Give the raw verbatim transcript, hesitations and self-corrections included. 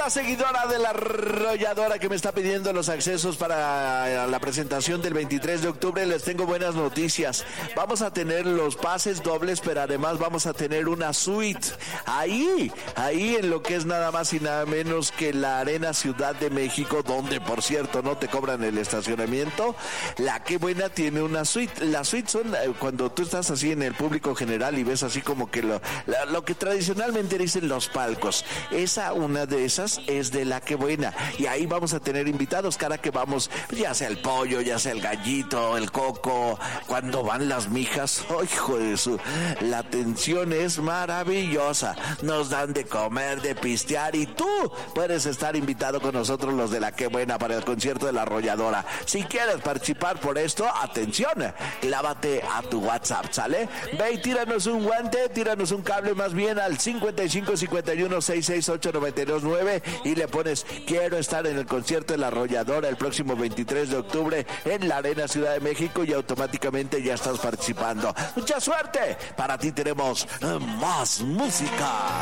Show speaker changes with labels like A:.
A: la seguidora de la arrolladora que me está pidiendo los accesos para la presentación del veintitrés de octubre, les tengo buenas noticias. Vamos a tener los pases dobles, pero además vamos a tener una suite ahí, ahí en lo que es nada más y nada menos que la Arena Ciudad de México, donde por cierto no te cobran el estacionamiento. La Qué Buena tiene una suite. Las suites son eh, cuando tú estás así en el público general y ves así como que lo, la, lo que tradicionalmente dicen los palcos. Esa, una de esas es de La Qué Buena, y ahí vamos a tener invitados cada que vamos, ya sea el pollo, ya sea el gallito, el coco, cuando van las mijas. ¡Oh, hijo de su! La atención es maravillosa. Nos dan de comer, de pistear, y tú puedes estar invitado con nosotros, los de La Qué Buena, para el concierto de la arrolladora. Si quieres participar por esto, atención, clávate a tu WhatsApp, ¿sale? Ve y tíranos un guante, tíranos un cable más bien al cincuenta y cinco cincuenta y uno sesenta y seis ocho noventa y dos nueve y le pones quiero estar en el concierto de la arrolladora el próximo veintitrés de octubre en la Arena Ciudad de México, y automáticamente ya estás participando. ¡Mucha suerte! Para ti tenemos más música.